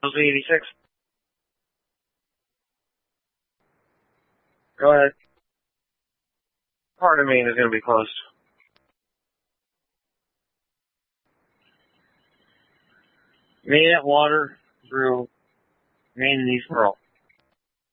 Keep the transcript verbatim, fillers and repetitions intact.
eighty-six. Go ahead. Part of Maine is going to be closed. Maine at water through Maine and East Pearl.